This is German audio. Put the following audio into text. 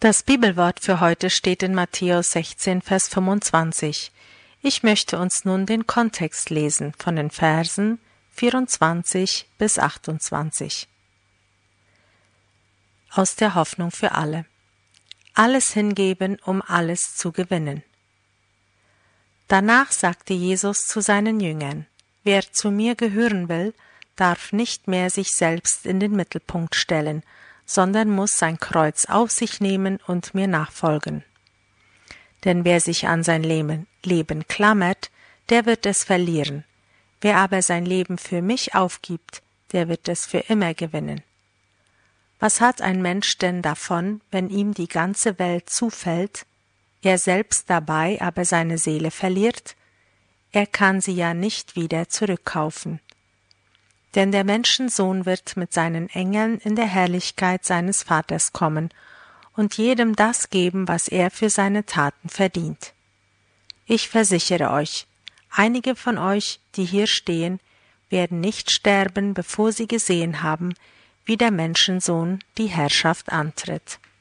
Das Bibelwort für heute steht in Matthäus 16, Vers 25. Ich möchte uns nun den Kontext lesen von den Versen 24 bis 28. Aus der Hoffnung für alle. Alles hingeben, um alles zu gewinnen. Danach sagte Jesus zu seinen Jüngern: Wer zu mir gehören will, darf nicht mehr sich selbst in den Mittelpunkt stellen, sondern muss sein Kreuz auf sich nehmen und mir nachfolgen. Denn wer sich an sein Leben klammert, der wird es verlieren. Wer aber sein Leben für mich aufgibt, der wird es für immer gewinnen. Was hat ein Mensch denn davon, wenn ihm die ganze Welt zufällt, er selbst dabei aber seine Seele verliert? Er kann sie ja nicht wieder zurückkaufen. Denn der Menschensohn wird mit seinen Engeln in der Herrlichkeit seines Vaters kommen und jedem das geben, was er für seine Taten verdient. Ich versichere euch, einige von euch, die hier stehen, werden nicht sterben, bevor sie gesehen haben, wie der Menschensohn die Herrschaft antritt.